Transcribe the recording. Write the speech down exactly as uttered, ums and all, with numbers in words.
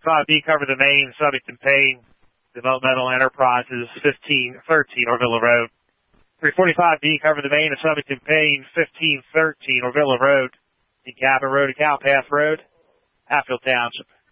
five B cover the main, Subington Payne, Developmental Enterprises, fifteen thirteen Orvilla Road. three forty-five B cover the main of Subington Payne, fifteen thirteen Orvilla Road, in Cabot Road to Cowpath Road, Hatfield Township.